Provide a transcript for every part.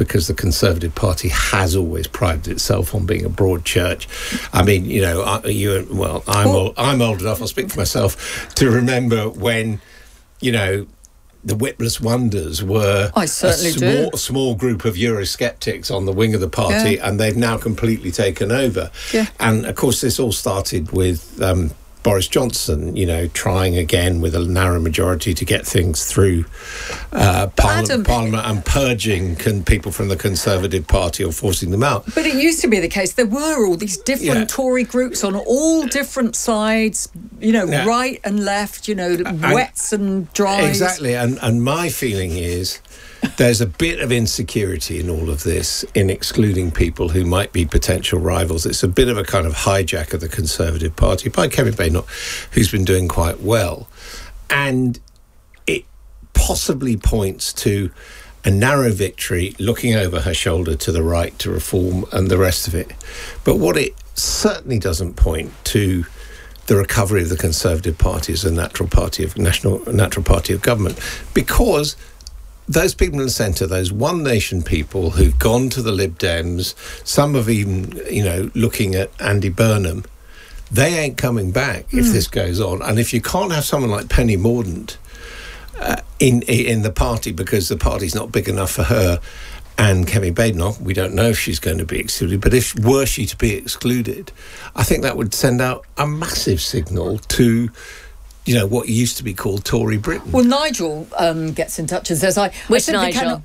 because the Conservative Party has always prided itself on being a broad church. I mean, you know, I'm old enough, I'll speak for myself, to remember when, you know, the Witless Wonders were a small group of Eurosceptics on the wing of the party, and they've now completely taken over. Yeah. And, of course, this all started with Boris Johnson, you know, trying again with a narrow majority to get things through Parliament and purging people from the Conservative Party or forcing them out. But it used to be the case. There were all these different Tory groups on all different sides, you know, right and left, you know, wets and dries. Exactly. And my feeling is there's a bit of insecurity in all of this, in excluding people who might be potential rivals. It's a bit of a kind of hijack of the Conservative Party by Kemi Badenoch, who's been doing quite well. And it possibly points to a narrow victory, looking over her shoulder to the right to reform and the rest of it. But what it certainly doesn't point to the recovery of the Conservative Party as a natural party of government, because those people in the centre, those One Nation people who've gone to the Lib Dems, some have even, you know, looking at Andy Burnham, they ain't coming back if this goes on. And if you can't have someone like Penny Mordaunt in the party because the party's not big enough for her, and Kemi Badenoch, we don't know if she's going to be excluded, but if were she to be excluded, I think that would send out a massive signal to, you know, what used to be called Tory Britain. Well, Nigel gets in touch and says, Which Nigel?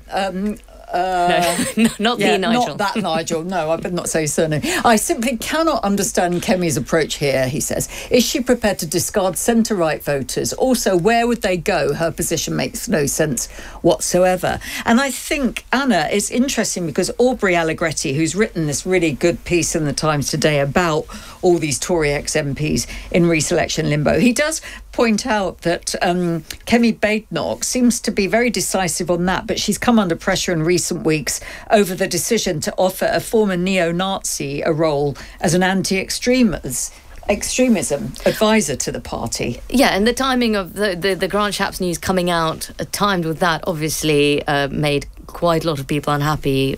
No, not the Nigel. Not that Nigel. No, I better not say his surname. I simply cannot understand Kemi's approach here, he says. Is she prepared to discard centre-right voters? Also, where would they go? Her position makes no sense whatsoever. And I think, Anna, it's interesting because Aubrey Allegretti, who's written this really good piece in the Times today about all these Tory ex-MPs in reselection limbo, he does point out that Kemi Badenoch seems to be very decisive on that, but she's come under pressure in recent weeks over the decision to offer a former neo-Nazi a role as an anti-extremism advisor to the party. Yeah, and the timing of the Grant Shapps news coming out, timed with that, obviously made quite a lot of people unhappy.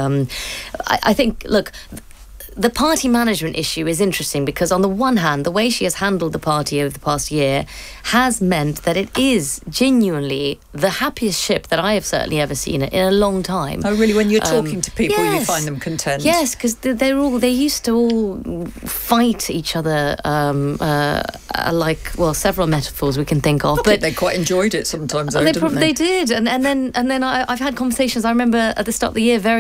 I think, look, the party management issue is interesting because on the one hand, the way she has handled the party over the past year has meant that it is genuinely the happiest ship that I have certainly ever seen in a long time. Oh, really? When you're talking to people, you find them content? Yes, because they used to all fight each other, several metaphors we can think of. But they quite enjoyed it sometimes, though, didn't they? They did, and then I've had conversations. I remember at the start of the year,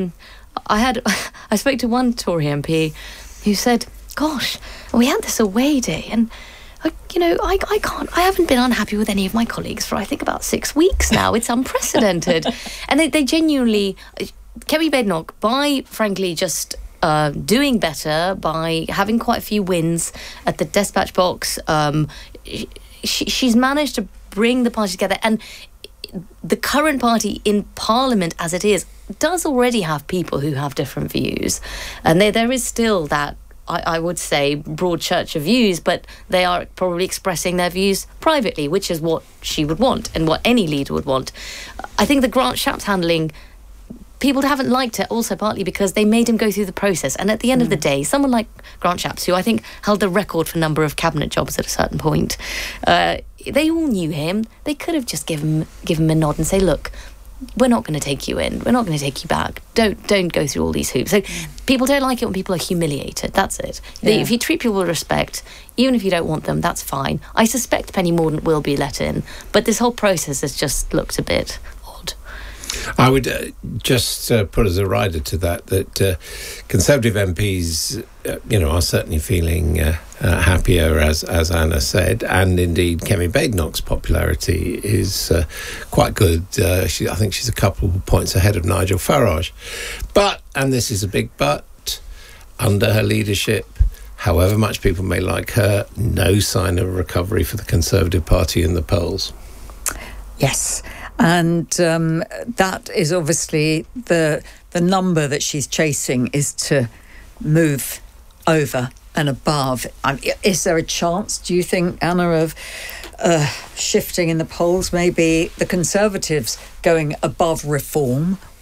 I spoke to one Tory MP who said, "Gosh, we had this away day, and I haven't been unhappy with any of my colleagues for I think about 6 weeks now. It's unprecedented." And they genuinely, Kemi Badenoch, by frankly just doing better, by having quite a few wins at the dispatch box, she's managed to bring the party together. And the current party in Parliament, as it is, does already have people who have different views. And there is still that, I would say, broad church of views, but they are probably expressing their views privately, which is what she would want and what any leader would want. I think the Grant Shapps handling, people haven't liked it also partly because they made him go through the process. And at the end of the day, someone like Grant Shapps, who I think held the record for number of cabinet jobs at a certain point, they all knew him. They could have just given him a nod and say, look, we're not going to take you in. We're not going to take you back. Don't go through all these hoops. So people don't like it when people are humiliated. That's it. Yeah. If you treat people with respect, even if you don't want them, that's fine. I suspect Penny Mordaunt will be let in, but this whole process has just looked a bit odd. I would just put as a rider to that Conservative MPs, are certainly feeling happier, as Anna said, and indeed Kemi Badenoch's popularity is quite good. I think she's a couple of points ahead of Nigel Farage. But, and this is a big but, under her leadership, however much people may like her, no sign of recovery for the Conservative Party in the polls. Yes. And that is obviously the number that she's chasing is to move over and above. Is there a chance, do you think, Anna, of shifting in the polls? Maybe the Conservatives going above Reform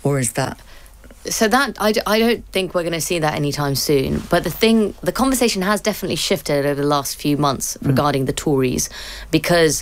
Or is that... So that, I don't think we're going to see that anytime soon. But the conversation has definitely shifted over the last few months regarding the Tories, because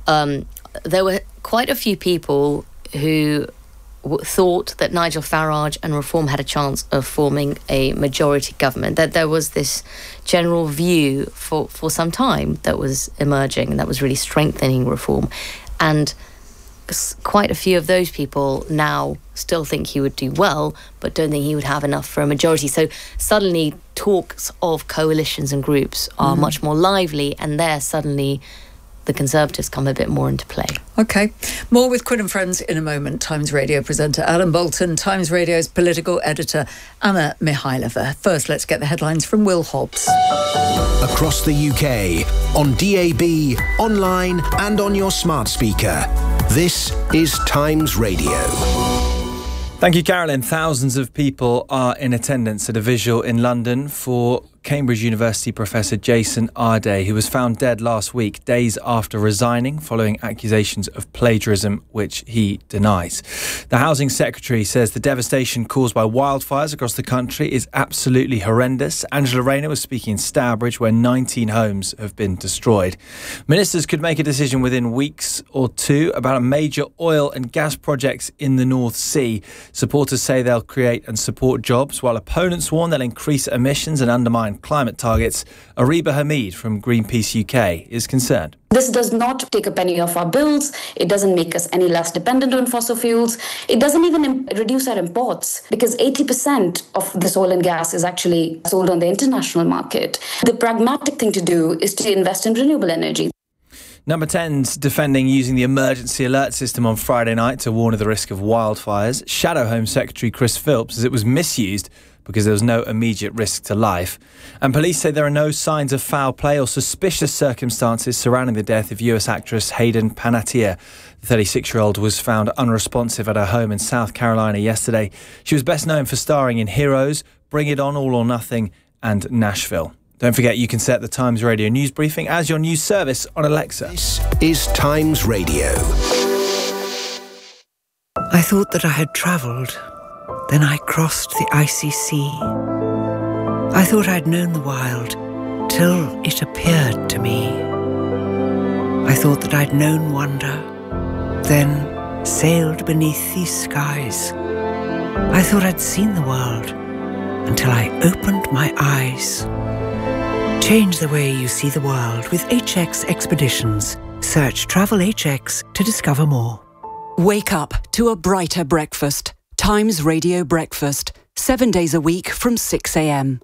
there were quite a few people who thought that Nigel Farage and Reform had a chance of forming a majority government, that there was this general view for some time that was emerging and that was really strengthening Reform. And quite a few of those people now still think he would do well, but don't think he would have enough for a majority. So suddenly talks of coalitions and groups are much more lively, and there suddenly the Conservatives come a bit more into play. OK. More with Quinn and Friends in a moment. Times Radio presenter Adam Bolton, Times Radio's political editor Anna Mikhailova. First, let's get the headlines from Will Hobbs. Across the UK, on DAB, online and on your smart speaker. This is Times Radio. Thank you, Carolyn. Thousands of people are in attendance at a vigil in London for Cambridge University professor Jason Arday, who was found dead last week, days after resigning following accusations of plagiarism, which he denies. The Housing Secretary says the devastation caused by wildfires across the country is absolutely horrendous. Angela Rayner was speaking in Stourbridge, where 19 homes have been destroyed. Ministers could make a decision within weeks or two about a major oil and gas projects in the North Sea. Supporters say they'll create and support jobs, while opponents warn they'll increase emissions and undermine climate targets. Ariba Hamid from Greenpeace UK is concerned. This does not take a penny off our bills. It doesn't make us any less dependent on fossil fuels. It doesn't even reduce our imports, because 80% of this oil and gas is actually sold on the international market. The pragmatic thing to do is to invest in renewable energy. Number 10's defending using the emergency alert system on Friday night to warn of the risk of wildfires. Shadow Home Secretary Chris Philps says it was misused because there was no immediate risk to life. And police say there are no signs of foul play or suspicious circumstances surrounding the death of US actress Hayden Panettiere. The 36-year-old was found unresponsive at her home in South Carolina yesterday. She was best known for starring in Heroes, Bring It On, All or Nothing and Nashville. Don't forget you can set the Times Radio news briefing as your news service on Alexa. This is Times Radio. I thought that I had travelled. Then I crossed the icy sea. I thought I'd known the wild till it appeared to me. I thought that I'd known wonder, then sailed beneath these skies. I thought I'd seen the world until I opened my eyes. Change the way you see the world with HX Expeditions. Search Travel HX to discover more. Wake up to a brighter breakfast. Times Radio Breakfast, 7 days a week from 6 a.m.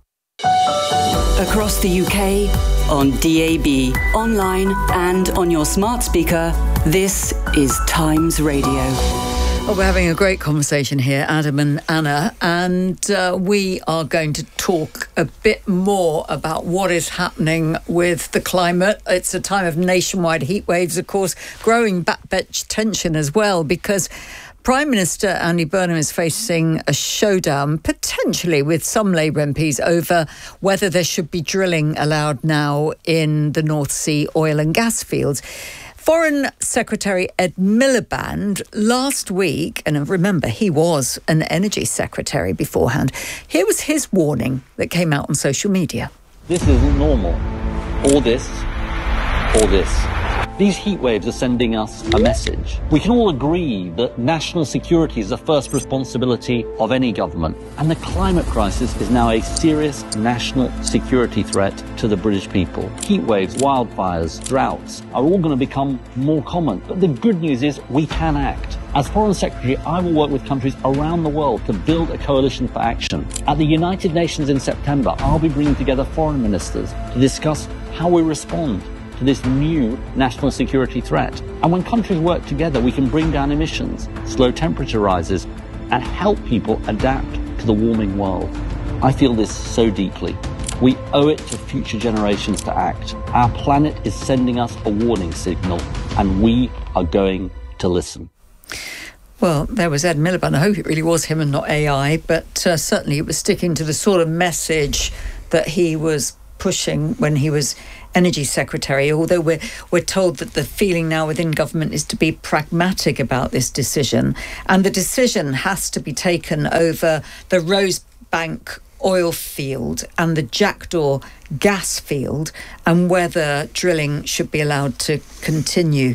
Across the UK, on DAB, online and on your smart speaker, this is Times Radio. Well, we're having a great conversation here, Adam and Anna, and we are going to talk a bit more about what is happening with the climate. It's a time of nationwide heat waves, of course, growing backbench tension as well, because Prime Minister Andy Burnham is facing a showdown, potentially with some Labour MPs, over whether there should be drilling allowed now in the North Sea oil and gas fields. Foreign Secretary Ed Miliband last week, and remember, he was an energy secretary beforehand, here was his warning that came out on social media. This isn't normal. Or this, or this. These heat waves are sending us a message. We can all agree that national security is the first responsibility of any government. And the climate crisis is now a serious national security threat to the British people. Heat waves, wildfires, droughts are all going to become more common. But the good news is we can act. As Foreign Secretary, I will work with countries around the world to build a coalition for action. At the United Nations in September, I'll be bringing together foreign ministers to discuss how we respond to this new national security threat. And when countries work together, we can bring down emissions, slow temperature rises, and help people adapt to the warming world. I feel this so deeply. We owe it to future generations to act. Our planet is sending us a warning signal, and we are going to listen. Well, there was Ed Miliband. I hope it really was him and not AI, but certainly it was sticking to the sort of message that he was pushing when he was Energy Secretary, although we're told that the feeling now within government is to be pragmatic about this decision. And the decision has to be taken over the Rosebank oil field and the Jackdaw gas field and whether drilling should be allowed to continue.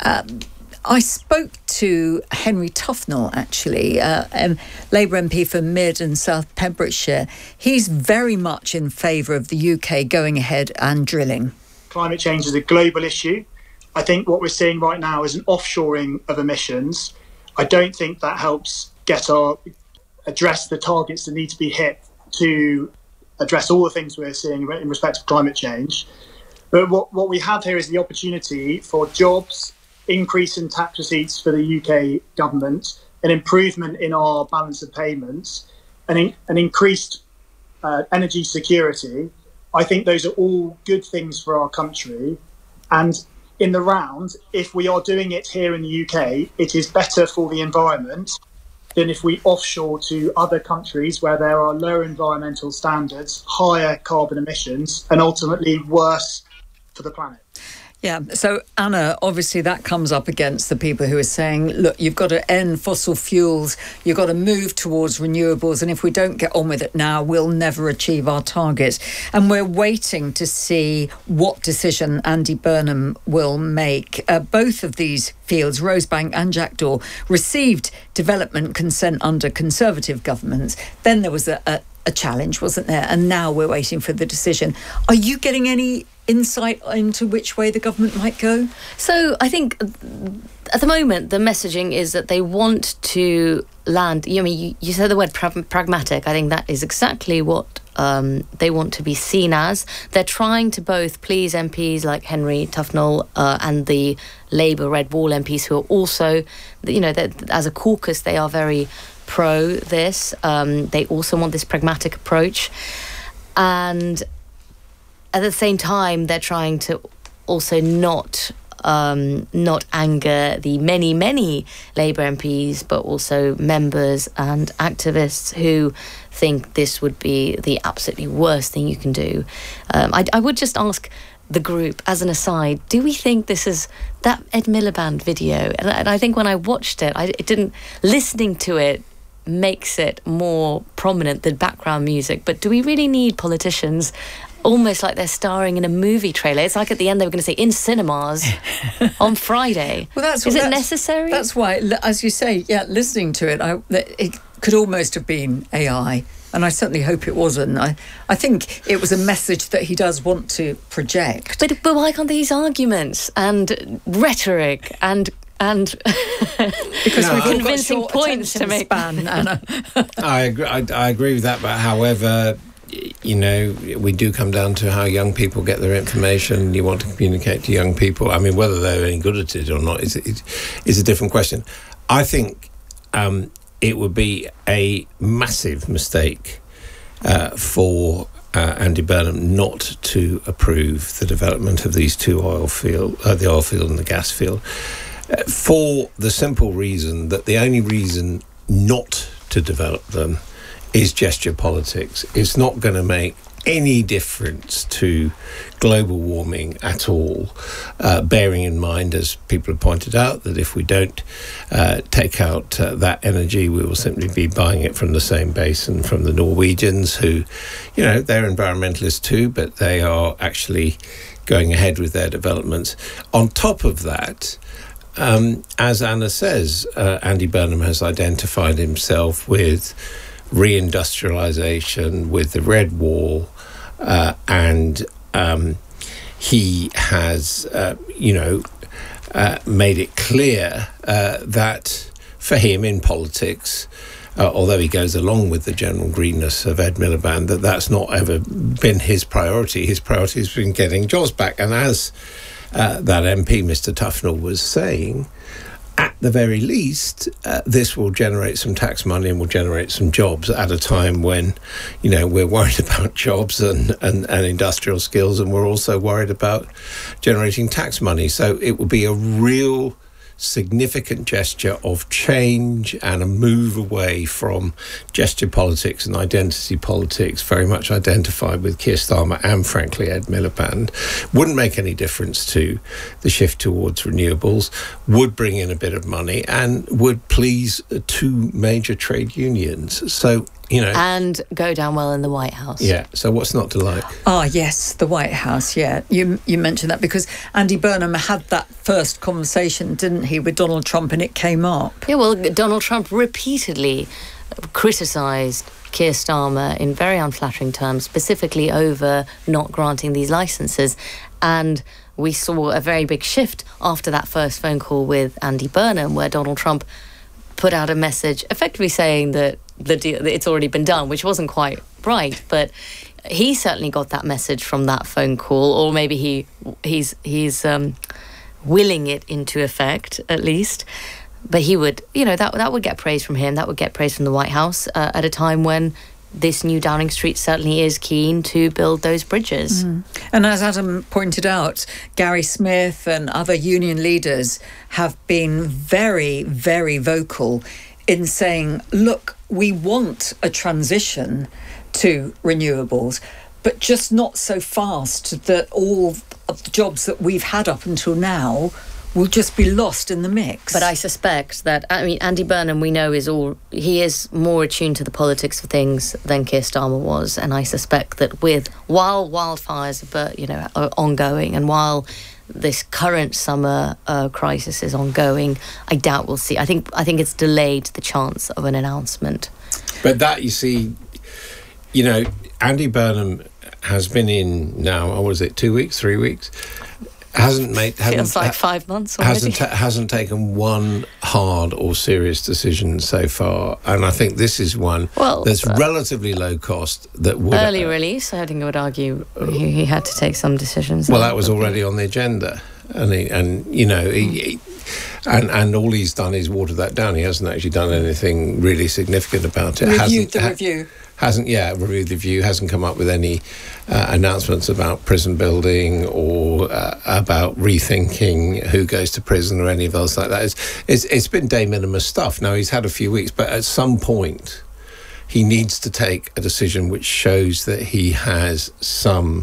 I spoke to Henry Tufnell, actually, Labour MP for Mid and South Pembrokeshire. He's very much in favour of the UK going ahead and drilling. Climate change is a global issue. I think what we're seeing right now is an offshoring of emissions. I don't think that helps address the targets that need to be hit to address all the things we're seeing in respect of climate change. But what we have here is the opportunity for jobs, increase in tax receipts for the UK government, an improvement in our balance of payments, an increased energy security. I think those are all good things for our country. And in the round, if we are doing it here in the UK, it is better for the environment than if we offshore to other countries where there are lower environmental standards, higher carbon emissions, and ultimately worse for the planet. Yeah, so Anna, obviously that comes up against the people who are saying, look, you've got to end fossil fuels, you've got to move towards renewables, and if we don't get on with it now, we'll never achieve our target. And we're waiting to see what decision Andy Burnham will make. Both of these fields, Rosebank and Jackdaw, received development consent under Conservative governments. Then there was a challenge, wasn't there? And now we're waiting for the decision. Are you getting any insight into which way the government might go? So I think at the moment the messaging is that they want to land. You said the word pragmatic. I think that is exactly what they want to be seen as. They're trying to both please MPs like Henry Tufnell and the Labour Red Wall MPs who are also, as a caucus, they are very pro this. They also want this pragmatic approach. And at the same time, they're trying to also not anger the many Labour MPs, but also members and activists who think this would be the absolutely worst thing you can do. I would just ask the group, as an aside, do we think this is that Ed Miliband video? And I think when I watched it, listening to it makes it more prominent than background music. But do we really need politicians almost like they're starring in a movie trailer? It's like at the end they were going to say in cinemas on Friday. Well, is it necessary? That's why, as you say, listening to it, it could almost have been AI. And I certainly hope it wasn't. I think it was a message that he does want to project. But why can't these arguments and rhetoric and because we've convincing points to make. Anna. I agree with that, but however, we do come down to how young people get their information. You want to communicate to young people. I mean, whether they're any good at it or not is a different question. I think it would be a massive mistake for Andy Burnham not to approve the development of these two the oil field and the gas field, for the simple reason that the only reason not to develop them is gesture politics. It's not going to make any difference to global warming at all, bearing in mind, as people have pointed out, that if we don't take out that energy, we will simply be buying it from the same basin from the Norwegians, who, they're environmentalists too, but they are actually going ahead with their developments. On top of that, as Anna says, Andy Burnham has identified himself with reindustrialisation, with the Red Wall, and he has, made it clear that for him in politics, although he goes along with the general greenness of Ed Miliband, that's not ever been his priority. His priority has been getting jobs back. And as that MP, Mr. Tufnell, was saying, at the very least, this will generate some tax money and will generate some jobs at a time when, we're worried about jobs and industrial skills, and we're also worried about generating tax money. So it will be a real significant gesture of change and a move away from gesture politics and identity politics, very much identified with Keir Starmer and, frankly, Ed Miliband. Wouldn't make any difference to the shift towards renewables, would bring in a bit of money and would please two major trade unions. So, you know, and go down well in the White House. Yeah, so what's not to like? Ah, yes, the White House, yeah. You mentioned that because Andy Burnham had that first conversation, didn't he, with Donald Trump, and it came up. Yeah, well, Donald Trump repeatedly criticised Keir Starmer in very unflattering terms, specifically over not granting these licences. And we saw a very big shift after that first phone call with Andy Burnham, where Donald Trump put out a message effectively saying that the deal, that it's already been done, which wasn't quite right, but he certainly got that message from that phone call, or maybe he's willing it into effect at least. But he would, you know, that would get praise from him. That would get praise from the White House at a time when this new Downing Street certainly is keen to build those bridges. And as Adam pointed out, Gary Smith and other union leaders have been very, very vocal in saying, look, we want a transition to renewables, but just not so fast that all of the jobs that we've had up until now will just be lost in the mix. But I suspect that, I mean, Andy Burnham, we know, he is more attuned to the politics of things than Keir Starmer was, and I suspect that while wildfires are ongoing, and while this current summer crisis is ongoing, I doubt we'll see. I think it's delayed the chance of an announcement. But that, you see, you know, Andy Burnham has been in now, what was it, 2 weeks, 3 weeks? Feels like 5 months already. Hasn't taken one hard or serious decision so far, and I think this is one that's relatively low cost. That would early release, I think I would argue he had to take some decisions. Well, that was already on the agenda, and all he's done is water that down. He hasn't actually done anything really significant about it. Reviewed the review. Reviewed the review, hasn't come up with any announcements about prison building or about rethinking who goes to prison or any of those like that. It's been de minimis stuff. Now, he's had a few weeks, but at some point he needs to take a decision which shows that he has some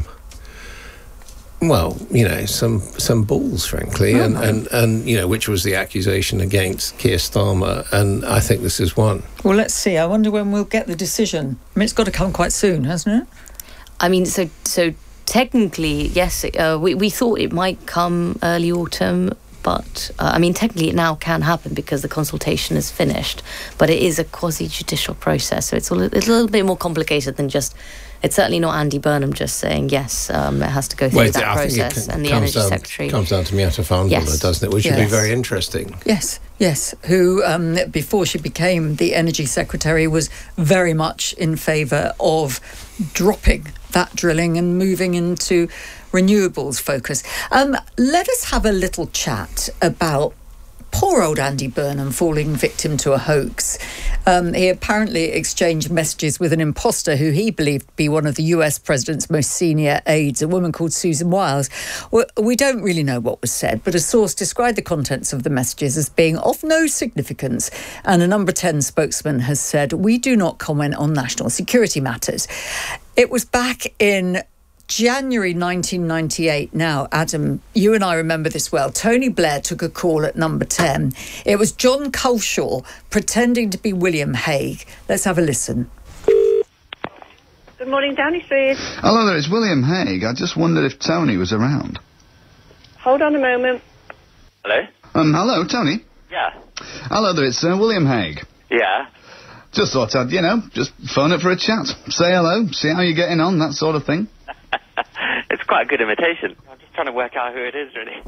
balls, frankly, and you know, which was the accusation against Keir Starmer, and I think this is one. Well, let's see. I wonder when we'll get the decision. I mean, it's got to come quite soon, hasn't it? I mean, so technically, yes, we thought it might come early autumn, but I mean, technically it now can happen because the consultation is finished, but it is a quasi-judicial process, so it's a little bit more complicated than just. It's certainly not Andy Burnham just saying, yes, it has to go through that process. And the Energy Secretary... It comes down to Miatta Fahnbulleh, doesn't it? Which would be very interesting. Yes, who, before she became the Energy Secretary, was very much in favour of dropping that drilling and moving into renewables focus. Let us have a little chat about poor old Andy Burnham falling victim to a hoax. He apparently exchanged messages with an imposter who he believed to be one of the US president's most senior aides, a woman called Susan Wiles. Well, we don't really know what was said, but a source described the contents of the messages as being of no significance. And a Number 10 spokesman has said, "We do not comment on national security matters." It was back in January 1998. Now, Adam, you and I remember this well. Tony Blair took a call at Number 10. It was John Culshaw pretending to be William Hague. Let's have a listen. Good morning, Downing Street. Hello there, it's William Hague. I just wondered if Tony was around. Hold on a moment. Hello? Hello, Tony? Yeah. Hello there, it's William Hague. Yeah. Just thought I'd, just phone it for a chat. Say hello, see how you're getting on, that sort of thing. It's quite a good imitation. I'm just trying to work out who it is, really.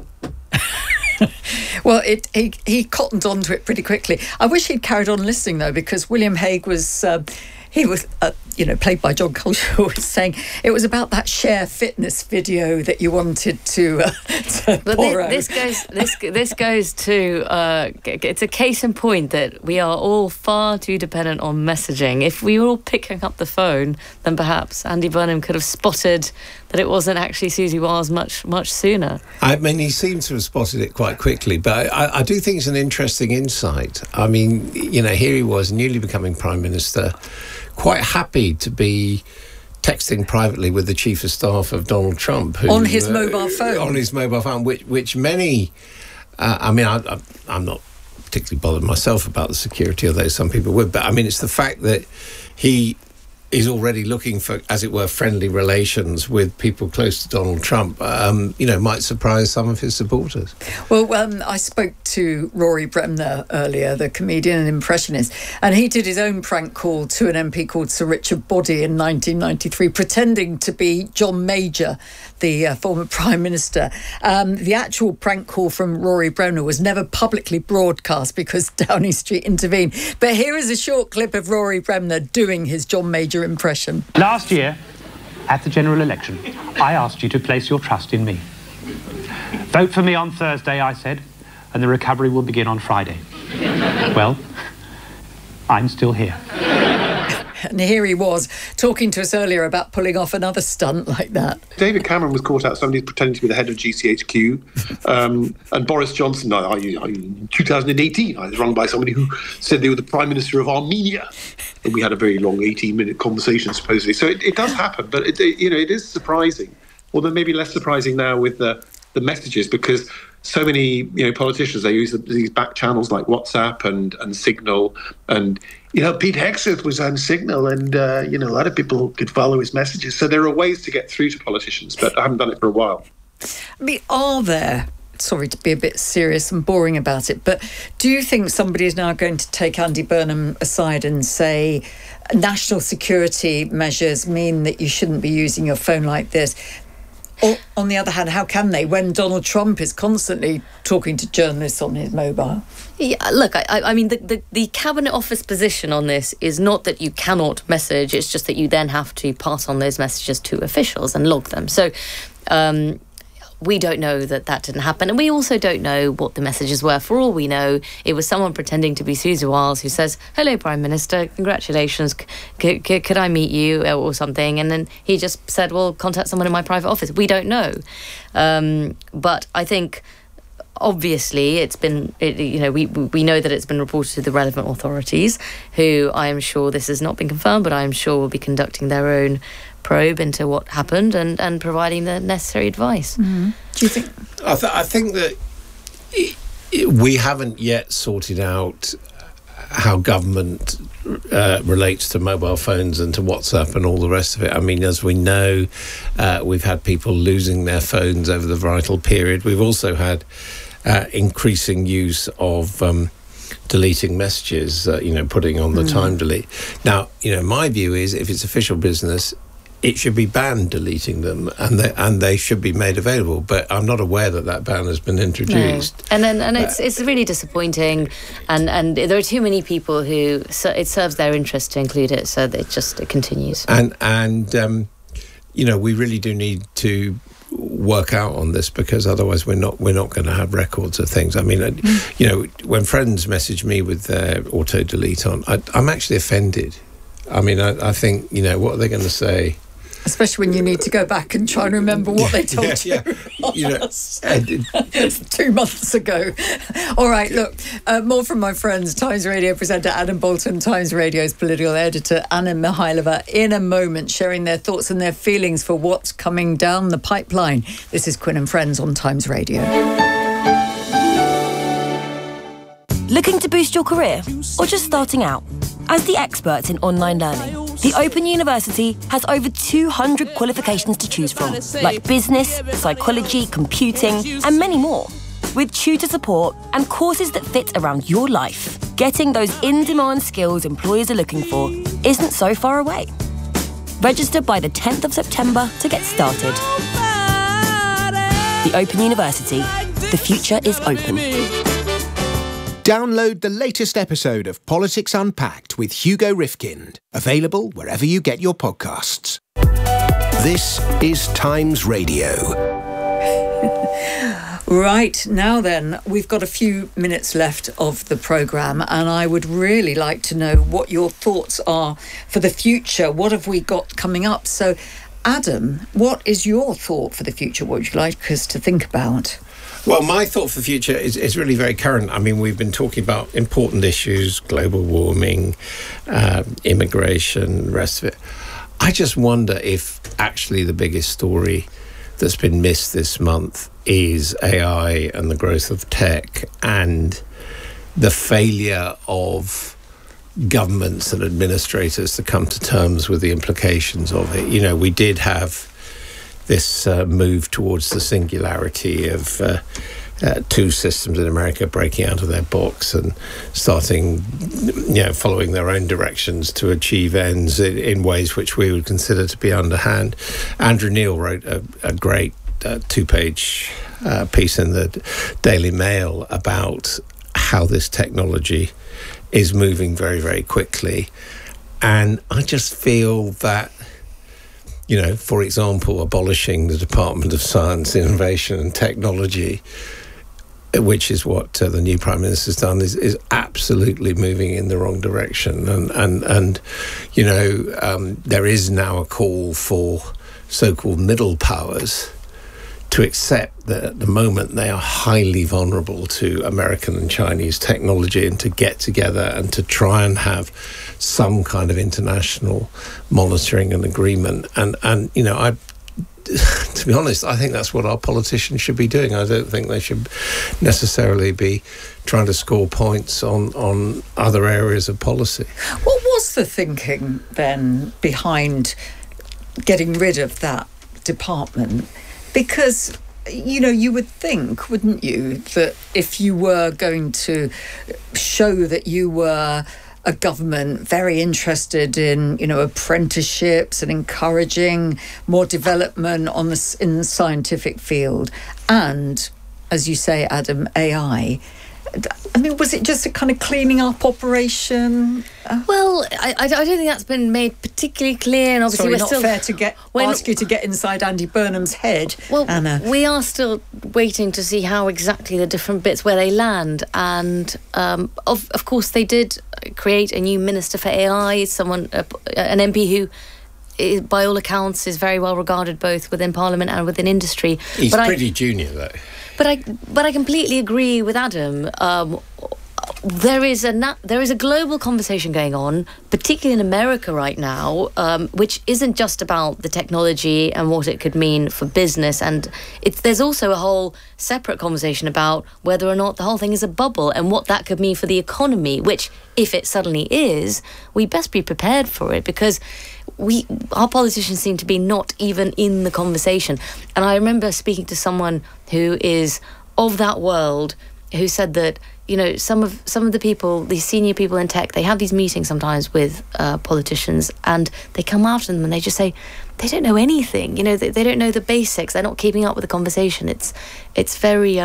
Well, he cottoned onto it pretty quickly. I wish he'd carried on listening, though, because William Hague was... he was, played by John Culshaw, was saying it was about that Share Fitness video that you wanted to borrow. This goes to it's a case in point that we are all far too dependent on messaging. If we were all picking up the phone, then perhaps Andy Burnham could have spotted that it wasn't actually Susie Wiles much sooner. I mean, he seems to have spotted it quite quickly, but I do think it's an interesting insight. I mean, here he was, newly becoming Prime Minister, quite happy to be texting privately with the Chief of Staff of Donald Trump. Who, on his mobile phone. On his mobile phone, which many... I'm not particularly bothered myself about the security, although some people would, but I mean, it's the fact that he is already looking for, as it were, friendly relations with people close to Donald Trump, might surprise some of his supporters. Well, I spoke to Rory Bremner earlier, the comedian and impressionist, and he did his own prank call to an MP called Sir Richard Boddy in 1993, pretending to be John Major, the former Prime Minister. The actual prank call from Rory Bremner was never publicly broadcast because Downing Street intervened. But here is a short clip of Rory Bremner doing his John Major impression. Last year, at the general election, I asked you to place your trust in me. Vote for me on Thursday, I said, and the recovery will begin on Friday. Well, I'm still here. And here he was, talking to us earlier about pulling off another stunt like that. David Cameron was caught out, somebody pretending to be the head of GCHQ. And Boris Johnson, in 2018, I was rung by somebody who said they were the Prime Minister of Armenia. And we had a very long 18-minute conversation, supposedly. So it does happen, but it is surprising, although maybe less surprising now with the messages, because so many politicians, they use these back channels like WhatsApp and Signal, and Pete Hegseth was on Signal, and a lot of people could follow his messages. So there are ways to get through to politicians, but I haven't done it for a while. I mean, are there? Sorry to be a bit serious and boring about it, but do you think somebody is now going to take Andy Burnham aside and say national security measures mean that you shouldn't be using your phone like this? Or, on the other hand, how can they when Donald Trump is constantly talking to journalists on his mobile? Yeah, look, I mean, the Cabinet Office position on this is not that you cannot message, it's just that you then have to pass on those messages to officials and log them. So we don't know that didn't happen. And we also don't know what the messages were. For all we know, it was someone pretending to be Susie Wiles who says, "Hello, Prime Minister, congratulations, could I meet you?" or something. And then he just said, "Well, contact someone in my private office." We don't know. But I think, obviously, we know that it's been reported to the relevant authorities, who I am sure, this has not been confirmed, but I am sure will be conducting their own probe into what happened and providing the necessary advice. Mm-hmm. Do you think? I think that we haven't yet sorted out how government relates to mobile phones and to WhatsApp and all the rest of it. I mean, as we know, we've had people losing their phones over the vital period. We've also had increasing use of deleting messages, putting on the time delete. Now, my view is if it's official business, it should be banned deleting them, and they should be made available. But I'm not aware that ban has been introduced. No. And it's really disappointing, and there are too many people who it serves their interest to include it, so that it continues. And we really do need to work out on this, because otherwise we're not going to have records of things. I mean, when friends message me with their auto delete on, I'm actually offended. I mean, I think what are they going to say? Especially when you need to go back and try and remember what they told you. 2 months ago. All right, look, more from my friends. Times Radio presenter Adam Bolton, Times Radio's political editor Anna Mihailova, in a moment, sharing their thoughts and their feelings for what's coming down the pipeline. This is Quinn and Friends on Times Radio. Looking to boost your career, or just starting out? As the experts in online learning, the Open University has over 200 qualifications to choose from, like business, psychology, computing, and many more. With tutor support and courses that fit around your life, getting those in-demand skills employers are looking for isn't so far away. Register by the 10th of September to get started. The Open University. The future is open. Download the latest episode of Politics Unpacked with Hugo Rifkind, available wherever you get your podcasts. This is Times Radio. Right, now then, we've got a few minutes left of the programme, and I would really like to know what your thoughts are for the future. What have we got coming up? So, Adam, what is your thought for the future? What would you like us to think about? Well, my thought for the future is really very current. I mean, we've been talking about important issues, global warming, immigration, the rest of it. I just wonder if actually the biggest story that's been missed this month is AI and the growth of tech and the failure of governments and administrators to come to terms with the implications of it. You know, we did have this move towards the singularity of two systems in America breaking out of their box and starting, following their own directions to achieve ends in ways which we would consider to be underhand. Andrew Neil wrote a great two-page piece in the Daily Mail about how this technology is moving very, very quickly. And I just feel that, for example, abolishing the Department of Science, Innovation and Technology, which is what the new Prime Minister's done, is absolutely moving in the wrong direction. And there is now a call for so-called middle powers to accept that at the moment they are highly vulnerable to American and Chinese technology, and to get together and to try and have some kind of international monitoring and agreement. And I to be honest, I think that's what our politicians should be doing. I don't think they should necessarily be trying to score points on other areas of policy. What was the thinking then behind getting rid of that department? Because, you would think, wouldn't you, that if you were going to show that you were a government very interested in, apprenticeships and encouraging more development in the scientific field, and, as you say, Adam, AI, I mean, was it just a kind of cleaning up operation? Well, I don't think that's been made particularly clear, and obviously we're not fair to ask you to get inside Andy Burnham's head, Anna. We are still waiting to see how exactly the different bits where they land, and of course they did create a new minister for AI, an MP who, by all accounts, is very well regarded both within Parliament and within industry. He's pretty junior, though. But I completely agree with Adam. There is a global conversation going on, particularly in America right now, which isn't just about the technology and what it could mean for business, and there's also a whole separate conversation about whether or not the whole thing is a bubble and what that could mean for the economy, which, if it suddenly is, we best be prepared for it, because our politicians seem to be not even in the conversation. And I remember speaking to someone who is of that world, who said that, some of the people, these senior people in tech, they have these meetings sometimes with politicians, and they come after them and they just say they don't know anything. They don't know the basics. They're not keeping up with the conversation. It's very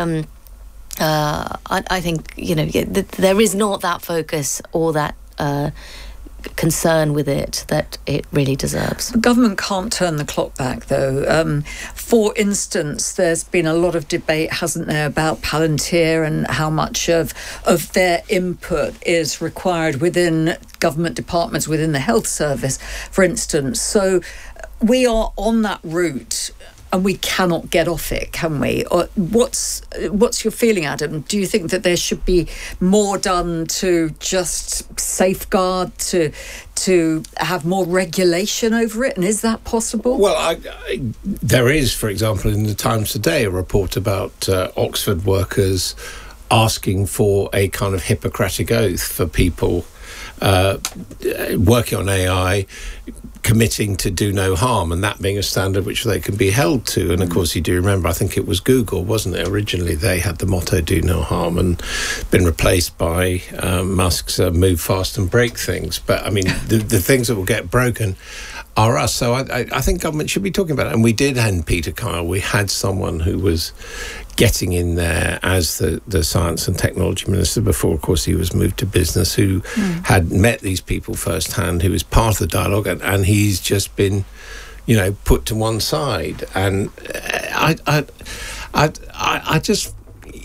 I think there is not that focus or that concern with it that it really deserves. The government can't turn the clock back, though. For instance, there's been a lot of debate, hasn't there, about Palantir and how much of their input is required within government departments, within the health service, for instance. So we are on that route, and we cannot get off it, can we? Or what's your feeling, Adam? Do you think that there should be more done to just safeguard, to have more regulation over it? And is that possible? Well, there is, for example, in the Times today, a report about Oxford workers asking for a kind of Hippocratic oath for people working on AI, committing to do no harm, and that being a standard which they can be held to. And of course, you do remember, I think it was Google, wasn't it? Originally, they had the motto "do no harm," and been replaced by Musk's "move fast and break things." But I mean, the things that will get broken are us. So I think government should be talking about it. And we did end Peter Kyle. We had someone who was getting in there as the science and technology minister before, of course, he was moved to business, who had met these people firsthand, who was part of the dialogue, and he's just been, put to one side. And I just,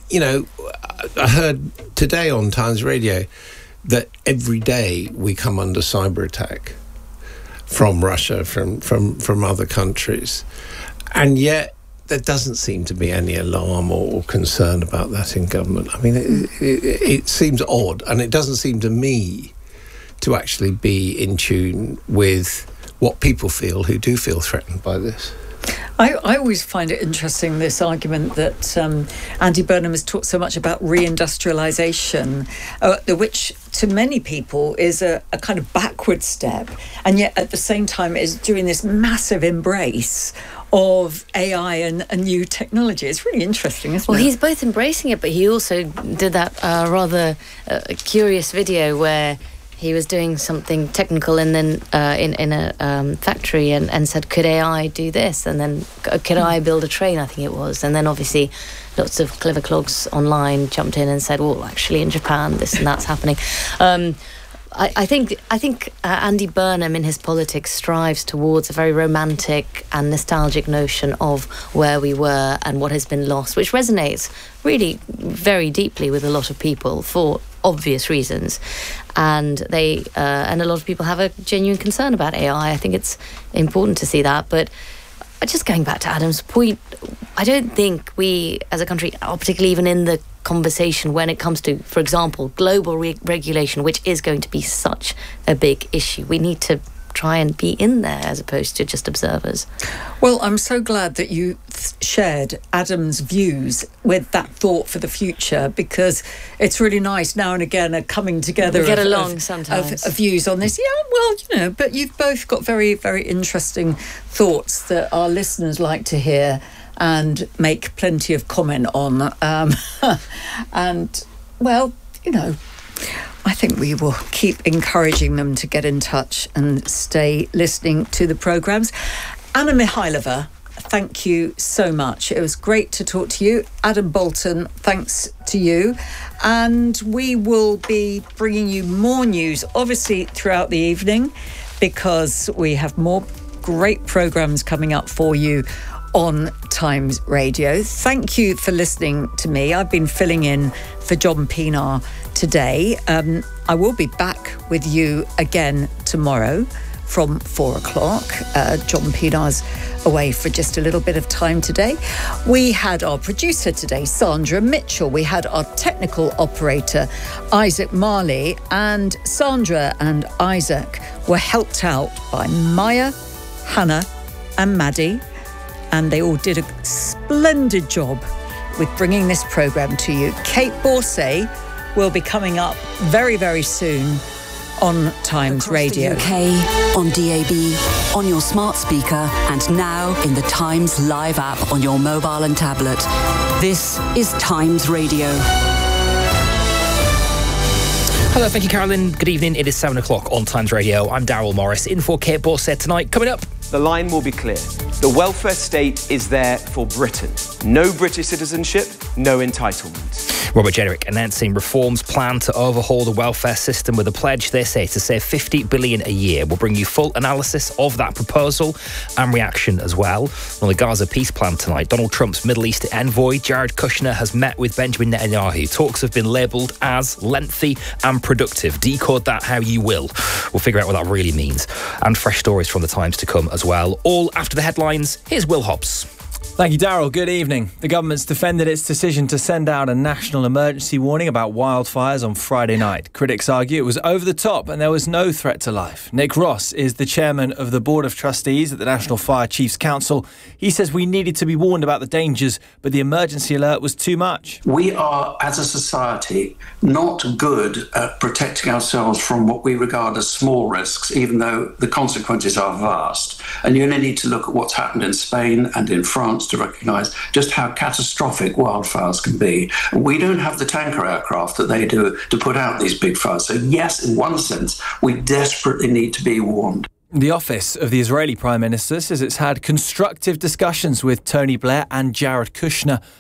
I heard today on Times Radio that every day we come under cyber attack from Russia, from other countries, and yet there doesn't seem to be any alarm or concern about that in government. I mean, it seems odd, and it doesn't seem to me to actually be in tune with what people feel who do feel threatened by this. I always find it interesting, this argument that Andy Burnham has talked so much about reindustrialisation, which to many people is a kind of backward step, and yet at the same time is doing this massive embrace of AI and new technology. It's really interesting, isn't it? Well, he's both embracing it, but he also did that rather curious video where he was doing something technical and then in a factory and said, could AI do this? And then, could I build a train, I think it was? And then obviously lots of clever clogs online jumped in and said, well, actually in Japan, this and that's happening. I think Andy Burnham in his politics strives towards a very romantic and nostalgic notion of where we were and what has been lost, which resonates really very deeply with a lot of people for obvious reasons, and a lot of people have a genuine concern about AI. I think it's important to see that, but just going back to Adam's point, I don't think we as a country are particularly even in the conversation when it comes to, for example, global regulation, which is going to be such a big issue. We need to try and be in there as opposed to just observers. Well, I'm so glad that you shared Adam's views with that thought for the future, because it's really nice now and again a coming together of views on this. Yeah, well, but you've both got very, very interesting thoughts that our listeners like to hear and make plenty of comment on. And, well, I think we will keep encouraging them to get in touch and stay listening to the programmes. Anna Mikhailova, thank you so much. It was great to talk to you. Adam Bolton, thanks to you. And we will be bringing you more news, obviously, throughout the evening, because we have more great programmes coming up for you on Times Radio. Thank you for listening to me. I've been filling in for John Pienaar today. I will be back with you again tomorrow from 4 o'clock. John Pienaar's away for just a little bit of time today. We had our producer today, Sandra Mitchell. We had our technical operator, Isaac Marley, and Sandra and Isaac were helped out by Maya, Hannah and Maddie, and they all did a splendid job with bringing this programme to you. Kate Borsay will be coming up very, very soon on Times Radio. UK, on DAB, on your smart speaker, and now in the Times Live app on your mobile and tablet. This is Times Radio. Hello, thank you, Carolyn. Good evening. It is 7 o'clock on Times Radio. I'm Daryl Morris, in for Kate Borsay tonight. Coming up, the line will be clear. The welfare state is there for Britain. No British citizenship, no entitlement. Robert Jenrick announcing reforms plan to overhaul the welfare system with a pledge, they say, to save $50 billion a year. We'll bring you full analysis of that proposal and reaction as well. On the Gaza peace plan tonight, Donald Trump's Middle East envoy, Jared Kushner, has met with Benjamin Netanyahu. Talks have been labelled as lengthy and productive. Decode that how you will. We'll figure out what that really means. And fresh stories from the Times to come as well. All after the headlines. Here's Will Hobbs. Thank you, Daryl. Good evening. The government's defended its decision to send out a national emergency warning about wildfires on Friday night. Critics argue it was over the top and there was no threat to life. Nick Ross is the chairman of the Board of Trustees at the National Fire Chiefs Council. He says we needed to be warned about the dangers, but the emergency alert was too much. We are, as a society, not good at protecting ourselves from what we regard as small risks, even though the consequences are vast. And you only need to look at what's happened in Spain and in France to recognise just how catastrophic wildfires can be. We don't have the tanker aircraft that they do to put out these big fires. So yes, in one sense, we desperately need to be warned. The office of the Israeli Prime Minister says it's had constructive discussions with Tony Blair and Jared Kushner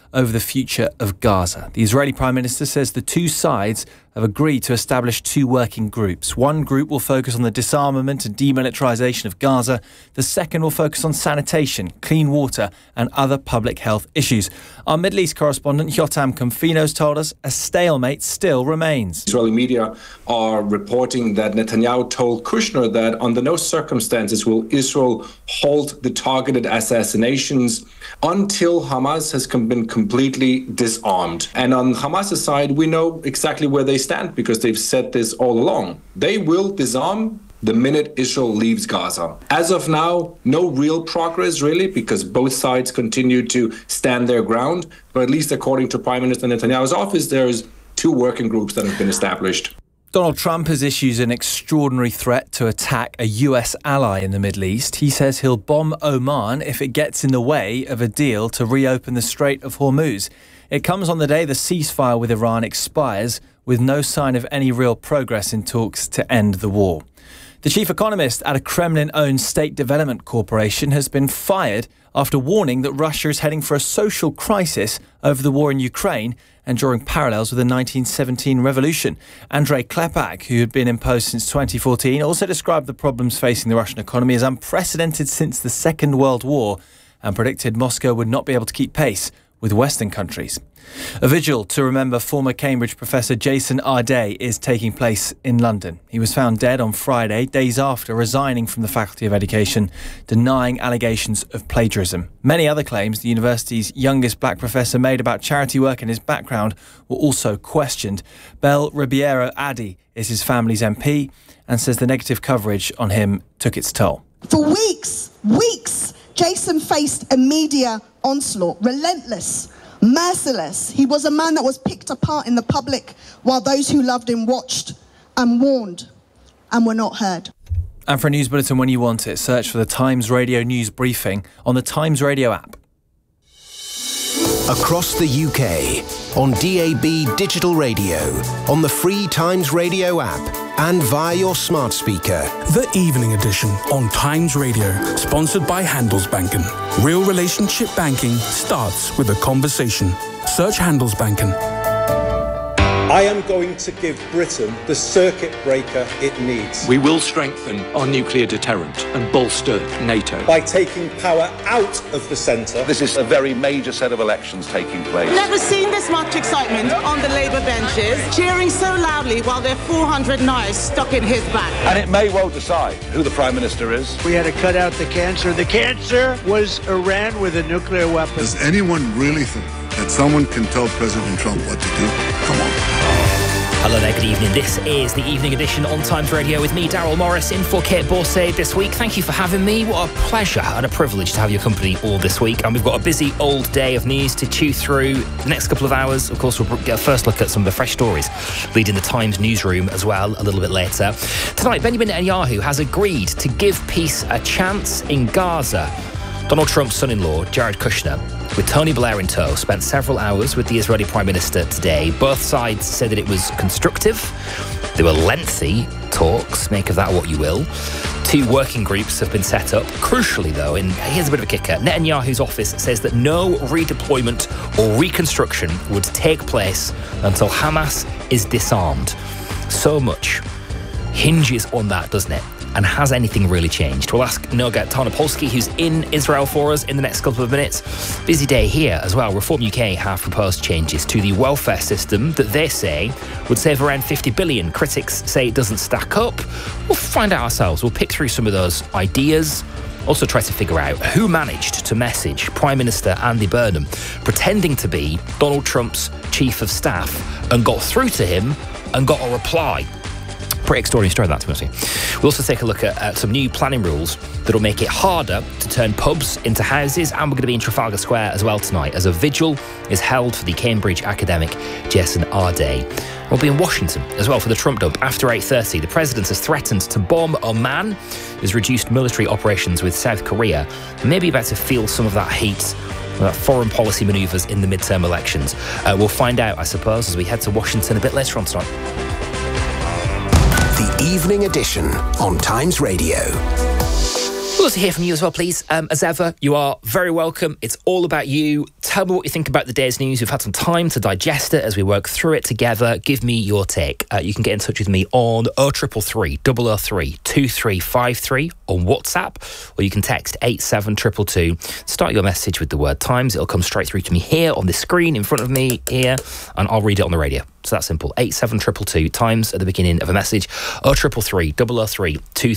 over the future of Gaza. The Israeli Prime Minister says the two sides have agreed to establish two working groups. One group will focus on the disarmament and demilitarisation of Gaza. The second will focus on sanitation, clean water and other public health issues. Our Middle East correspondent Yotam Confino's told us a stalemate still remains. Israeli media are reporting that Netanyahu told Kushner that under no circumstances will Israel halt the targeted assassinations until Hamas has been completely disarmed. And on Hamas's side, we know exactly where they stand because they've said this all along. They will disarm the minute Israel leaves Gaza. As of now, no real progress really, because both sides continue to stand their ground. But at least according to Prime Minister Netanyahu's office, there's two working groups that have been established. Donald Trump has issued an extraordinary threat to attack a US ally in the Middle East. He says he'll bomb Oman if it gets in the way of a deal to reopen the Strait of Hormuz. It comes on the day the ceasefire with Iran expires, with no sign of any real progress in talks to end the war. The chief economist at a Kremlin-owned state development corporation has been fired after warning that Russia is heading for a social crisis over the war in Ukraine and drawing parallels with the 1917 revolution. Andrei Klepak, who had been in post since 2014, also described the problems facing the Russian economy as unprecedented since the Second World War and predicted Moscow would not be able to keep pace with Western countries. A vigil to remember former Cambridge professor Jason Arday is taking place in London. He was found dead on Friday, days after resigning from the Faculty of Education, denying allegations of plagiarism. Many other claims the university's youngest black professor made about charity work and his background were also questioned. Belle Ribeiro Addy is his family's MP and says the negative coverage on him took its toll. For weeks, Jason faced a media onslaught, relentless, merciless. He was a man that was picked apart in the public while those who loved him watched and warned and were not heard. And for a news bulletin when you want it, search for the Times Radio News Briefing on the Times Radio app. Across the UK, on DAB digital radio, on the free Times Radio app, and via your smart speaker. The Evening Edition on Times Radio, sponsored by Handelsbanken. Real relationship banking starts with a conversation. Search Handelsbanken. I am going to give Britain the circuit breaker it needs. We will strengthen our nuclear deterrent and bolster NATO. By taking power out of the centre. This is a very major set of elections taking place. Never seen this much excitement on the Labour benches, cheering so loudly while their 400 knives stuck in his back. And it may well decide who the Prime Minister is. We had to cut out the cancer. The cancer was Iran with a nuclear weapon. Does anyone really think that someone can tell President Trump what to do? Come on. Hello there, good evening. This is the Evening Edition on Times Radio with me, Daryl Morris, in for Kate Borsay this week. Thank you for having me. What a pleasure and a privilege to have your company all this week. And we've got a busy old day of news to chew through. The next couple of hours, of course, we'll get a first look at some of the fresh stories leading the Times newsroom as well a little bit later. Tonight, Benjamin Netanyahu has agreed to give peace a chance in Gaza. Donald Trump's son-in-law, Jared Kushner, with Tony Blair in tow, spent several hours with the Israeli Prime Minister today. Both sides said that it was constructive. They were lengthy talks, make of that what you will. Two working groups have been set up. Crucially, though, and here's a bit of a kicker, Netanyahu's office says that no redeployment or reconstruction would take place until Hamas is disarmed. So much hinges on that, doesn't it? And has anything really changed? We'll ask Noga Tarnopolsky, who's in Israel for us in the next couple of minutes. Busy day here as well. Reform UK have proposed changes to the welfare system that they say would save around 50 billion. Critics say it doesn't stack up. We'll find out ourselves. We'll pick through some of those ideas. Also try to figure out who managed to message Prime Minister Andy Burnham, pretending to be Donald Trump's chief of staff, and got through to him and got a reply. Pretty extraordinary story, that, to be honest. We'll also take a look at some new planning rules that will make it harder to turn pubs into houses, and we're going to be in Trafalgar Square as well tonight as a vigil is held for the Cambridge academic Jason Arday. We'll be in Washington as well for the Trump dump after 8:30. The president has threatened to bomb Oman, has reduced military operations with South Korea, and maybe about to feel some of that heat, that foreign policy manoeuvres in the midterm elections. We'll find out, I suppose, as we head to Washington a bit later on tonight. The Evening Edition on Times Radio. We'd love to hear from you as well, please. As ever, you are very welcome. It's all about you. Tell me what you think about the day's news. We've had some time to digest it as we work through it together. Give me your take. You can get in touch with me on 0333 003 2353 on WhatsApp, or you can text 87222. Start your message with the word Times. It'll come straight through to me here on this screen in front of me here, and I'll read it on the radio. So that's simple. 87222, Times at the beginning of a message. 0333 003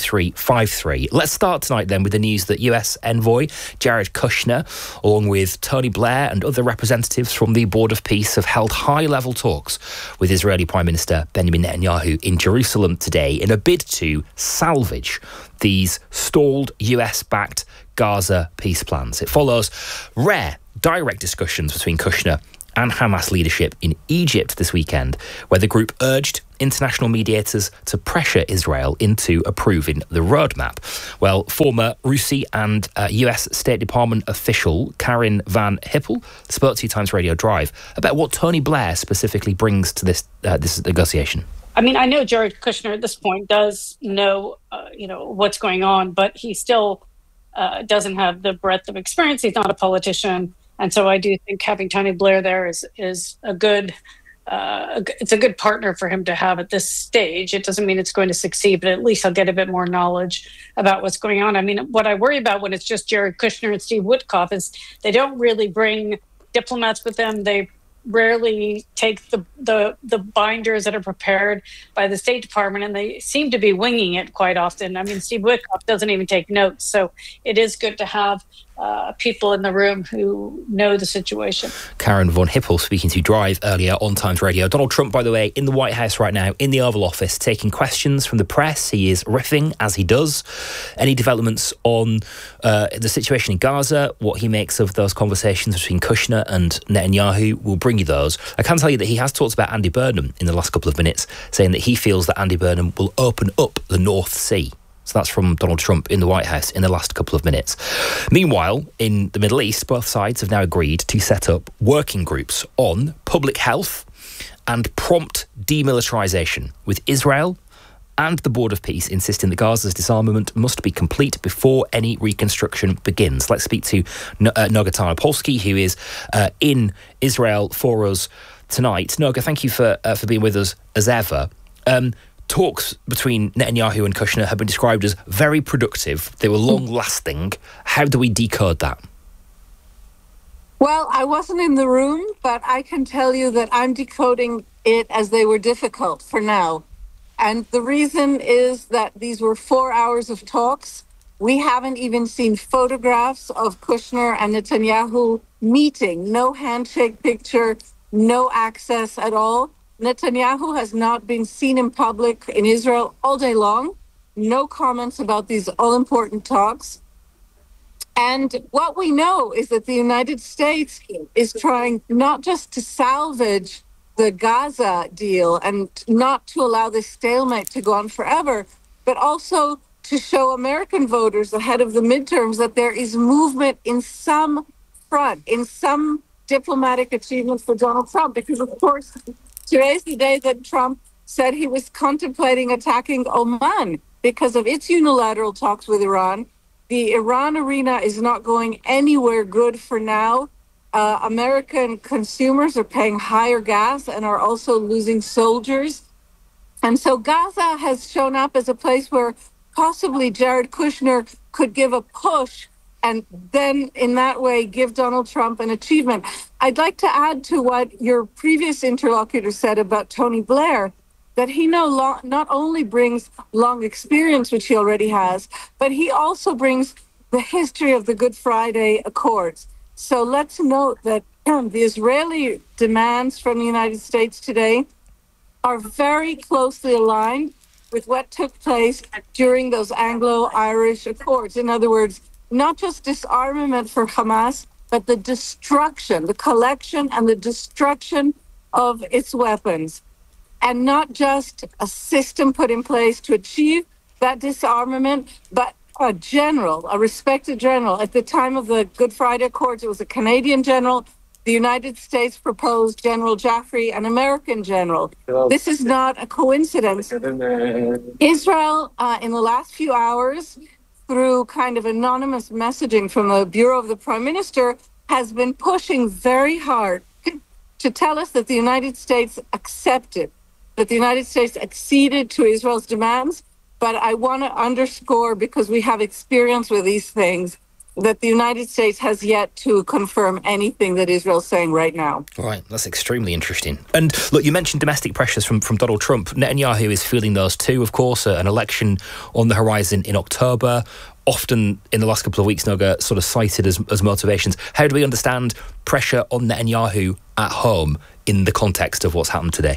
2353. Let's start tonight then with the news that US envoy Jared Kushner, along with Tony Blair and other representatives from the Board of Peace, have held high-level talks with Israeli Prime Minister Benjamin Netanyahu in Jerusalem today in a bid to salvage these stalled US-backed Gaza peace plans. It follows rare direct discussions between Kushner and Hamas leadership in Egypt this weekend, where the group urged international mediators to pressure Israel into approving the roadmap. Well, former Rusi and US State Department official Karen Van Hippel spoke to Times Radio Drive about what Tony Blair specifically brings to this negotiation. I mean, I know Jared Kushner at this point does know, what's going on, but he still doesn't have the breadth of experience. He's not a politician. And so I do think having Tony Blair there is a good it's a good partner for him to have at this stage. It doesn't mean it's going to succeed, but at least I'll get a bit more knowledge about what's going on. I mean, what I worry about when it's just Jared Kushner and Steve Witkoff is they don't really bring diplomats with them. They rarely take the binders that are prepared by the State Department, and they seem to be winging it quite often. I mean, Steve Witkoff doesn't even take notes, so it is good to have people in the room who know the situation. Karen Van Hippel speaking to Drive earlier on Times Radio. Donald Trump, by the way, in the White House right now, in the Oval Office, taking questions from the press. He is riffing, as he does. Any developments on the situation in Gaza, what he makes of those conversations between Kushner and Netanyahu, we'll bring you those. I can tell you that he has talked about Andy Burnham in the last couple of minutes, saying that he feels that Andy Burnham will open up the North Sea. So that's from Donald Trump in the White House in the last couple of minutes. Meanwhile, in the Middle East, both sides have now agreed to set up working groups on public health and prompt demilitarisation, with Israel and the Board of Peace insisting that Gaza's disarmament must be complete before any reconstruction begins. Let's speak to Noga Tarnopolsky, who is in Israel for us tonight. Noga, thank you for being with us as ever. Talks between Netanyahu and Kushner have been described as very productive. They were long-lasting. How do we decode that? Well, I wasn't in the room, but I can tell you that I'm decoding it as they were difficult for now. And the reason is that these were 4 hours of talks. We haven't even seen photographs of Kushner and Netanyahu meeting. No handshake picture, no access at all. Netanyahu has not been seen in public in Israel all day long. No comments about these all-important talks. And what we know is that the United States is trying not just to salvage the Gaza deal and not to allow this stalemate to go on forever, but also to show American voters ahead of the midterms that there is movement in some front, in some diplomatic achievement for Donald Trump. Because, of course, today's the day that Trump said he was contemplating attacking Oman because of its unilateral talks with Iran. The Iran arena is not going anywhere good for now. American consumers are paying higher gas and are also losing soldiers. And so Gaza has shown up as a place where possibly Jared Kushner could give a push and then in that way give Donald Trump an achievement. I'd like to add to what your previous interlocutor said about Tony Blair, that he not only brings long experience, which he already has, but he also brings the history of the Good Friday Accords. So let's note that the Israeli demands from the United States today are very closely aligned with what took place during those Anglo-Irish Accords. In other words, not just disarmament for Hamas, but the destruction, the collection and the destruction of its weapons. And not just a system put in place to achieve that disarmament, but a general, a respected general. At the time of the Good Friday Accords, it was a Canadian general. The United States proposed General Jaffrey, an American general. This is not a coincidence. Israel, in the last few hours, through kind of anonymous messaging from the Bureau of the Prime Minister, has been pushing very hard to tell us that the United States accepted, that the United States acceded to Israel's demands. But I want to underscore, because we have experience with these things, that the United States has yet to confirm anything that Israel's saying right now. Right, that's extremely interesting. And look, you mentioned domestic pressures from Donald Trump. Netanyahu is feeling those too, of course. An election on the horizon in October, often in the last couple of weeks, Noga, sort of cited as motivations. How do we understand pressure on Netanyahu at home in the context of what's happened today?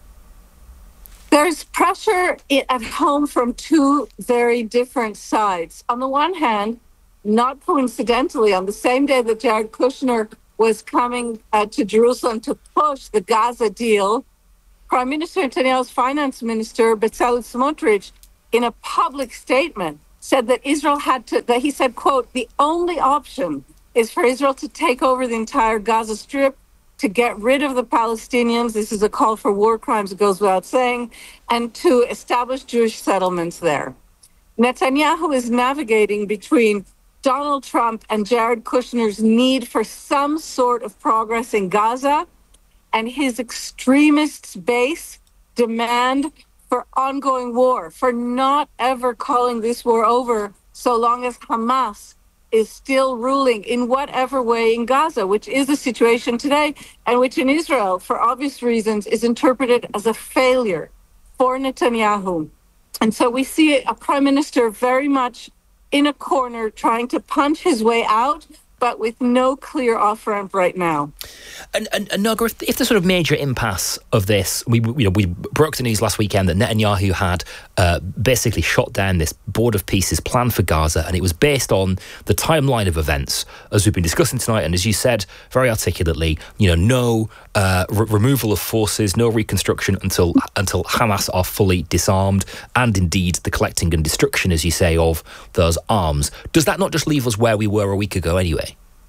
There's pressure at home from two very different sides. On the one hand, not coincidentally, on the same day that Jared Kushner was coming to Jerusalem to push the Gaza deal, Prime Minister Netanyahu's finance minister, Bezalel Smotrich, in a public statement, said that Israel that he said, quote, the only option is for Israel to take over the entire Gaza Strip, to get rid of the Palestinians. This is a call for war crimes, it goes without saying, and to establish Jewish settlements there. Netanyahu is navigating between Donald Trump and Jared Kushner's need for some sort of progress in Gaza and his extremist base demand for ongoing war, for not ever calling this war over so long as Hamas is still ruling in whatever way in Gaza, which is the situation today, and which in Israel, for obvious reasons, is interpreted as a failure for Netanyahu. And so we see a prime minister very much in a corner trying to punch his way out, but with no clear off-ramp right now. And Noga, if the sort of major impasse of this, we broke the news last weekend that Netanyahu had basically shot down this Board of Peace's plan for Gaza, and it was based on the timeline of events, as we've been discussing tonight, and as you said very articulately, no removal of forces, no reconstruction until Hamas are fully disarmed, and indeed the collecting and destruction, as you say, of those arms. Does that not just leave us where we were a week ago anyway?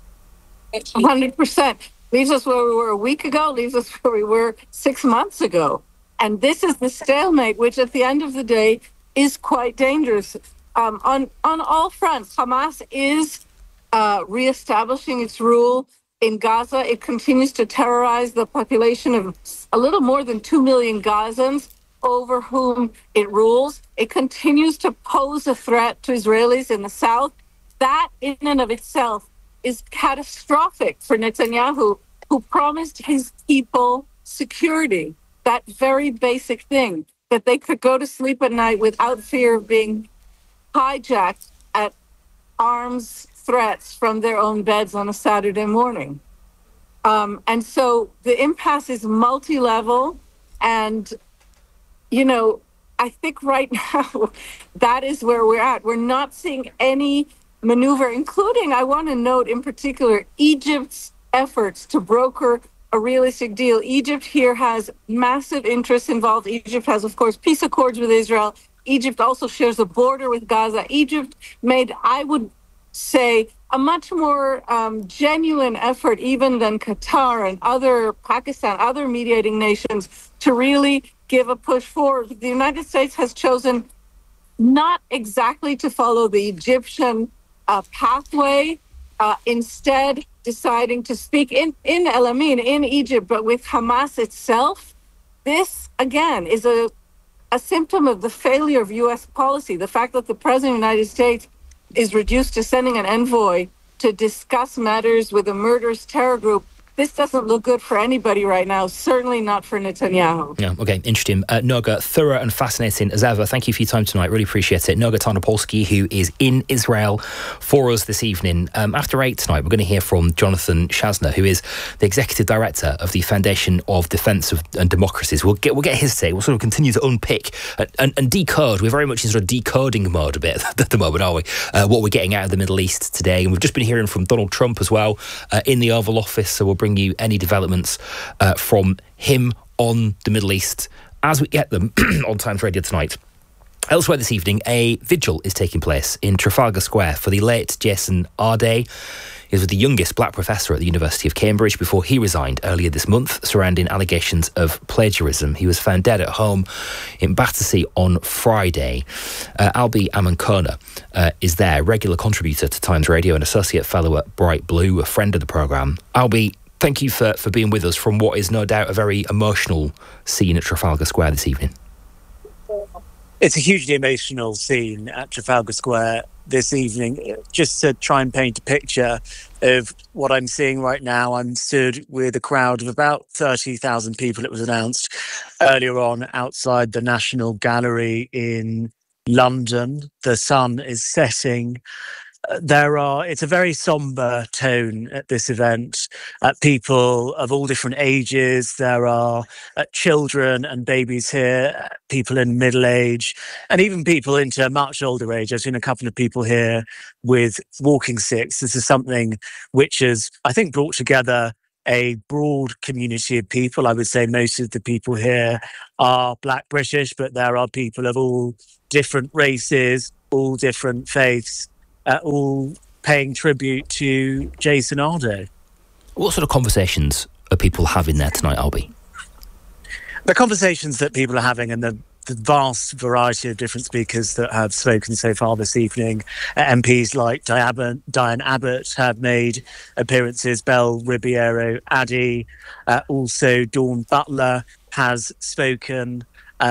100%. Leaves us where we were a week ago, leaves us where we were 6 months ago. And this is the stalemate, which at the end of the day is quite dangerous. On all fronts, Hamas is reestablishing its rule in Gaza. It continues to terrorize the population of a little more than 2 million Gazans over whom it rules. It continues to pose a threat to Israelis in the south. That in and of itself is catastrophic for Netanyahu, who promised his people security, that very basic thing, that they could go to sleep at night without fear of being hijacked at arms threats from their own beds on a Saturday morning. And so the impasse is multi-level, and, I think right now that is where we're at. We're not seeing any maneuver, including, I want to note in particular, Egypt's efforts to broker a realistic deal. Egypt here has massive interests involved. Egypt has, of course, peace accords with Israel. Egypt also shares a border with Gaza. Egypt made, I would say, a much more genuine effort even than Qatar and Pakistan, other mediating nations, to really give a push forward. The United States has chosen not exactly to follow the Egyptian pathway, instead deciding to speak in El Amin, in Egypt, but with Hamas itself. This, again, is a symptom of the failure of U.S. policy. The fact that the President of the United States is reduced to sending an envoy to discuss matters with a murderous terror group. This doesn't look good for anybody right now, certainly not for Netanyahu. Yeah, okay, interesting. Noga, thorough and fascinating as ever. Thank you for your time tonight. Really appreciate it. Noga Tarnopolsky, who is in Israel for us this evening. After 8 tonight, we're going to hear from Jonathan Shazner, who is the Executive Director of the Foundation of Defence and Democracies. We'll get his take. We'll sort of continue to unpick and decode. We're very much in sort of decoding mode a bit at the moment, aren't we? What we're getting out of the Middle East today. And we've just been hearing from Donald Trump as well in the Oval Office, so we'll bring you any developments from him on the Middle East as we get them on Times Radio tonight. Elsewhere this evening, a vigil is taking place in Trafalgar Square for the late Jason Arday. He was the youngest black professor at the University of Cambridge before he resigned earlier this month surrounding allegations of plagiarism. He was found dead at home in Battersea on Friday. Albie Amankona is there, regular contributor to Times Radio and associate fellow at Bright Blue, a friend of the programme. Albie, thank you for being with us from what is no doubt a very emotional scene at Trafalgar Square this evening. It's a hugely emotional scene at Trafalgar Square this evening. Just to try and paint a picture of what I'm seeing right now, I'm stood with a crowd of about 30,000 people, it was announced earlier on, outside the National Gallery in London. The sun is setting. It's a very somber tone at this event. People of all different ages. There are children and babies here, people in middle age, and even people into much older age. I've seen a couple of people here with walking sticks. This is something which has, I think, brought together a broad community of people. I would say most of the people here are Black British, but there are people of all different races, all different faiths, all paying tribute to Jason Arday. What sort of conversations are people having there tonight, Albie? The conversations that people are having and the vast variety of different speakers that have spoken so far this evening. MPs like Diane Abbott have made appearances, Belle Ribeiro Addy, also Dawn Butler has spoken.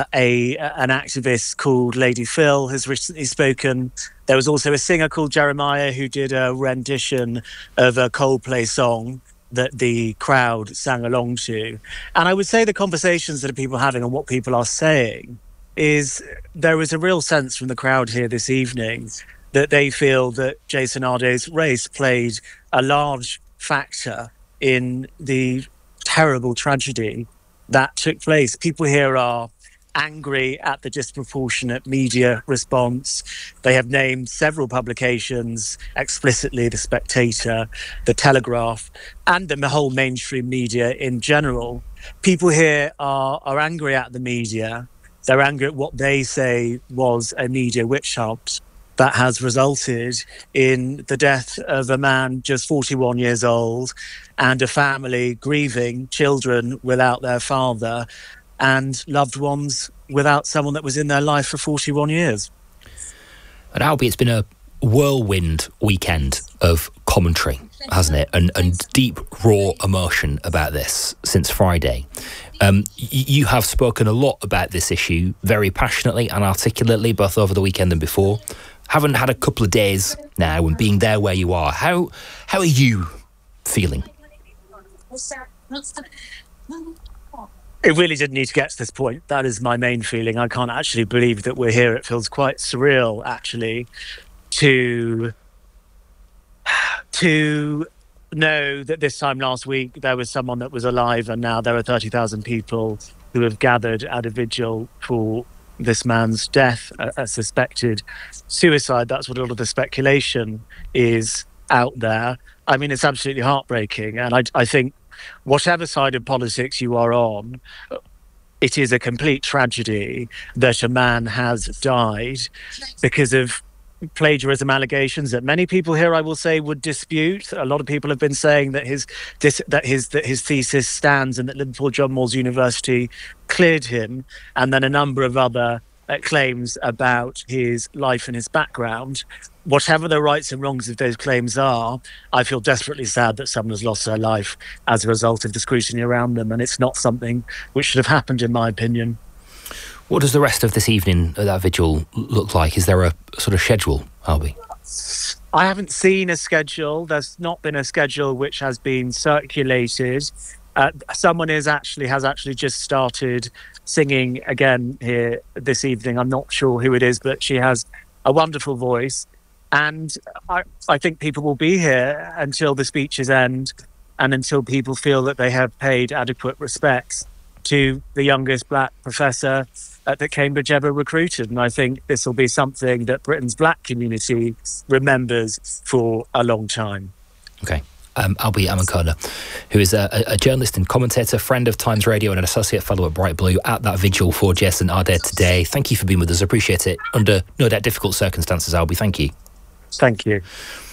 An activist called Lady Phil has recently spoken. There was also a singer called Jeremiah who did a rendition of a Coldplay song that the crowd sang along to. And I would say the conversations that people are having and what people are saying is there was a real sense from the crowd here this evening that they feel that Jason Arday's race played a large factor in the terrible tragedy that took place. People here are angry at the disproportionate media response. They have named several publications explicitly, The Spectator, The Telegraph, and the whole mainstream media in general. People here are angry at the media. They're angry at what they say was a media witch hunt that has resulted in the death of a man just 41 years old and a family grieving, children without their father, and loved ones without someone that was in their life for 41 years. And Albie, it's been a whirlwind weekend of commentary, hasn't it? And deep, raw emotion about this since Friday. You have spoken a lot about this issue very passionately and articulately, both over the weekend and before. Having had a couple of days now and being there where you are, how are you feeling? It really didn't need to get to this point. That is my main feeling. I can't actually believe that we're here. It feels quite surreal, actually, to know that this time last week there was someone that was alive and now there are 30,000 people who have gathered at a vigil for this man's death, a suspected suicide. That's what all of the speculation is out there. I mean, it's absolutely heartbreaking. And I think whatever side of politics you are on, it is a complete tragedy that a man has died because of plagiarism allegations that many people here, I will say, would dispute. A lot of people have been saying that his thesis stands and that Liverpool John Moores University cleared him, and then a number of other claims about his life and his background. Whatever the rights and wrongs of those claims are, I feel desperately sad that someone has lost their life as a result of the scrutiny around them, and it's not something which should have happened, in my opinion. What does the rest of this evening at that vigil look like? Is there a sort of schedule, Albie? I haven't seen a schedule. There's not been a schedule which has been circulated. Someone has actually just started singing again here this evening. I'm not sure who it is, but she has a wonderful voice. And I think people will be here until the speeches end and until people feel that they have paid adequate respects to the youngest black professor that Cambridge ever recruited. And I think this will be something that Britain's black community remembers for a long time. Okay. Albie Amankona, who is a journalist and commentator, friend of Times Radio and an associate fellow at Bright Blue, at that vigil for Jason Arday today. Thank you for being with us. I appreciate it. Under no doubt difficult circumstances, Albie. Thank you. Thank you.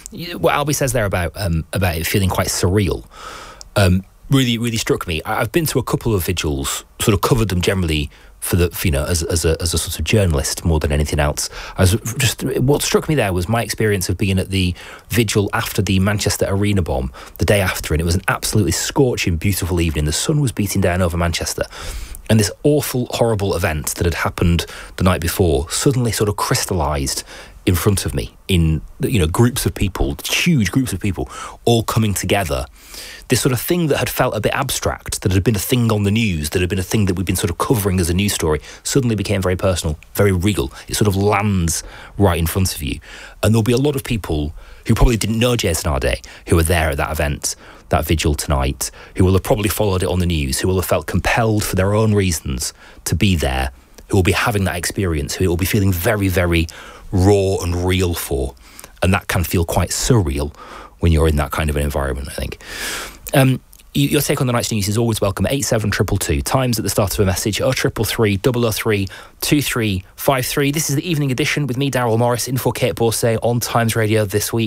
what Albie says there about it feeling quite surreal really struck me. I've been to a couple of vigils, sort of covered them generally as a sort of journalist more than anything else. What struck me there was my experience of being at the vigil after the Manchester Arena bomb, the day after, and it was an absolutely scorching, beautiful evening. The sun was beating down over Manchester. And this awful, horrible event that had happened the night before suddenly sort of crystallised in front of me in, groups of people, huge groups of people, all coming together. This sort of thing that had felt a bit abstract, that had been a thing on the news, that had been a thing that we'd been sort of covering as a news story, suddenly became very personal, very real. It sort of lands right in front of you. And there'll be a lot of people who probably didn't know Jason Arday, who were there at that event, that vigil tonight, who will have probably followed it on the news, who will have felt compelled for their own reasons to be there, who will be having that experience, who it will be feeling very, very raw and real for. And that can feel quite surreal when you're in that kind of an environment, I think. Your take on the night's news is always welcome. 87222. Times at the start of a message. 0333 003 2353. This is the evening edition with me, Daryl Morris, in for Kate Borsay on Times Radio this week.